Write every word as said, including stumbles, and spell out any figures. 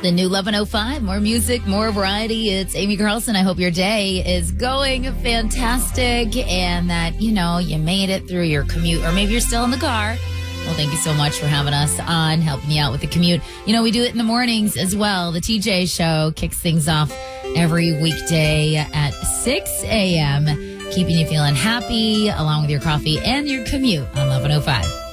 The new eleven oh five, more music, more variety. It's Amy Carlson. I hope your day is going fantastic and that, you know, you made it through your commute, or maybe you're still in the car. Well, thank you so much for having us on, helping you out with the commute. You know, we do it in the mornings as well. The T J Show kicks things off every weekday at six a.m., keeping you feeling happy along with your coffee and your commute on eleven oh five.